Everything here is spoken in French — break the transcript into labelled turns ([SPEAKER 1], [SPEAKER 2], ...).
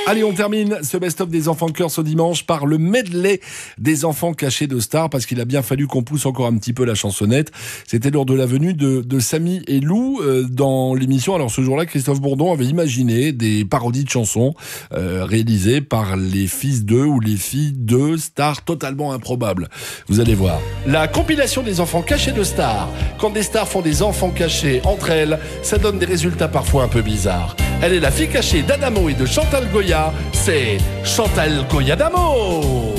[SPEAKER 1] Allez, on termine ce best-of des enfants de cœur ce dimanche par le medley des enfants cachés de stars, parce qu'il a bien fallu qu'on pousse encore un petit peu la chansonnette. C'était lors de la venue de Samy et Lou dans l'émission. Alors ce jour-là, Christophe Bourdon avait imaginé des parodies de chansons réalisées par les fils d'eux ou les filles de stars totalement improbables. Vous allez voir. La compilation des enfants cachés de stars. Quand des stars font des enfants cachés entre elles, ça donne des résultats parfois un peu bizarres. Elle est la fille cachée d'Adamo et de Chantal Goya. C'est Chantal Goya d'Amo.